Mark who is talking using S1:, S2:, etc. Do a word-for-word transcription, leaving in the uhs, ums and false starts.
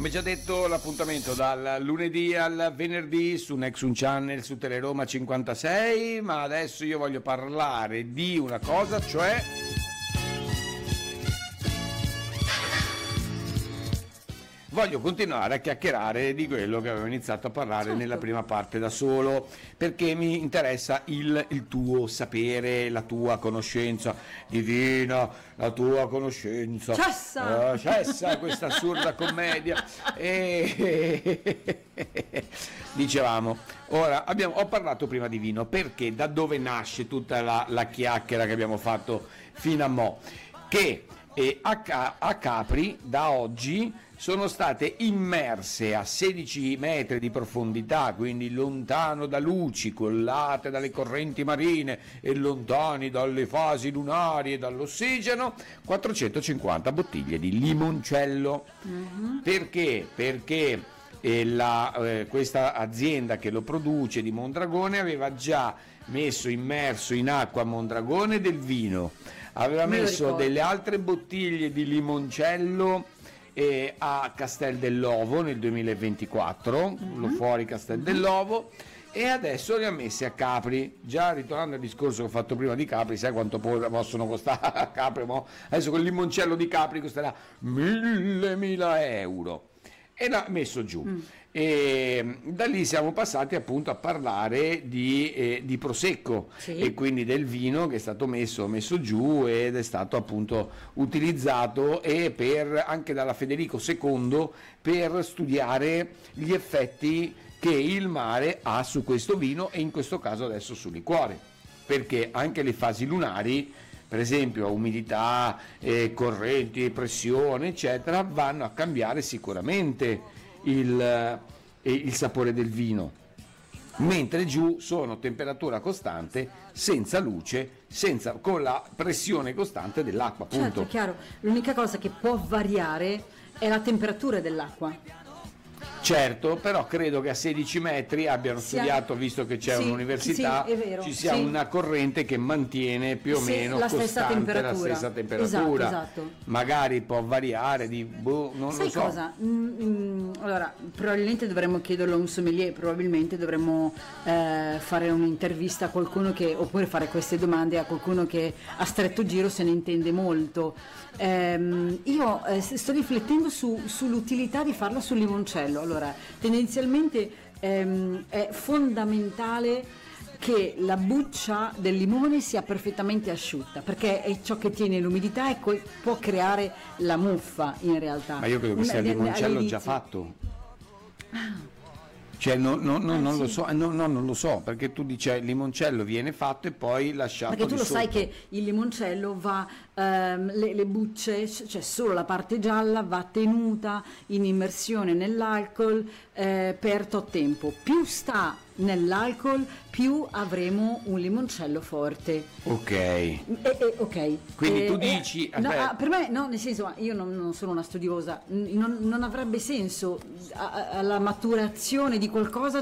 S1: Come già detto, l'appuntamento dal lunedì al venerdì su Nexun Channel, su Teleroma cinquantasei, ma adesso io voglio parlare di una cosa, cioè voglio continuare a chiacchierare di quello che avevo iniziato a parlare certo. nella prima parte da solo, perché mi interessa il, il tuo sapere, la tua conoscenza divina, la tua conoscenza.
S2: Cessa!
S1: Uh, cessa questa assurda commedia. E... Dicevamo, ora abbiamo, ho parlato prima di vino, perché da dove nasce tutta la, la chiacchiera che abbiamo fatto fino a mo'? Che eh, a, a Capri da oggi sono state immerse a sedici metri di profondità, quindi lontano da luci, collate dalle correnti marine e lontani dalle fasi lunari e dall'ossigeno, quattrocentocinquanta bottiglie di limoncello. Mm-hmm. Perché? Perché eh, la, eh, questa azienda che lo produce di Mondragone aveva già messo immerso in acqua Mondragone del vino, aveva messo delle altre bottiglie di limoncello E a Castel dell'Ovo nel duemilaventiquattro, mm-hmm. lo fuori Castel mm-hmm. dell'Ovo, e adesso li ha messi a Capri. Già ritornando al discorso che ho fatto prima di Capri, sai quanto possono costare a Capri? Mo? Adesso quel limoncello di Capri costerà mille mila euro, e l'ha messo giù. Mm. E da lì siamo passati appunto a parlare di, eh, di prosecco, sì. e quindi del vino che è stato messo, messo giù ed è stato appunto utilizzato e per, anche dalla Federico secondo per studiare gli effetti che il mare ha su questo vino, e in questo caso adesso sul liquore, perché anche le fasi lunari, per esempio umidità, eh, correnti, pressione eccetera, vanno a cambiare sicuramente il, il sapore del vino, mentre giù sono temperatura costante, senza luce, senza, con la pressione costante dell'acqua, appunto.
S2: Certo, è chiaro, l'unica cosa che può variare è la temperatura dell'acqua.
S1: Certo, però credo che a sedici metri abbiano sia, studiato, visto che c'è sì, un'università,
S2: sì, vero,
S1: ci sia
S2: sì.
S1: una corrente che mantiene più o
S2: sì,
S1: meno
S2: la
S1: costante
S2: stessa temperatura.
S1: la stessa temperatura.
S2: Esatto, esatto.
S1: Magari può variare di boh, non
S2: Sai
S1: lo so.
S2: cosa? Mm, mm, allora, probabilmente dovremmo chiederlo a un sommelier, probabilmente dovremmo eh, fare un'intervista a qualcuno che, oppure fare queste domande a qualcuno che a stretto giro se ne intende molto. Eh, io eh, sto riflettendo su, sull'utilità di farla sul limoncello. Allora, tendenzialmente ehm, è fondamentale che la buccia del limone sia perfettamente asciutta, perché è ciò che tiene l'umidità e co- può creare la muffa in realtà.
S1: Ma io credo che sia il limoncello già fatto.
S2: Ah.
S1: Cioè no, no, no,
S2: ah,
S1: non
S2: sì.
S1: lo so, no, no, non lo so, perché tu dici il limoncello viene fatto e poi lasciato.
S2: Perché tu
S1: di
S2: lo
S1: sotto.
S2: sai che il limoncello va, ehm, le, le bucce, cioè solo la parte gialla va tenuta in immersione nell'alcol eh, per tot tempo. Più sta nell'alcol, più avremo un limoncello forte.
S1: Ok.
S2: E, e, ok.
S1: Quindi
S2: e,
S1: tu dici.
S2: E, no, per me, no, nel senso, io non, non sono una studiosa, non, non avrebbe senso alla maturazione di qualcosa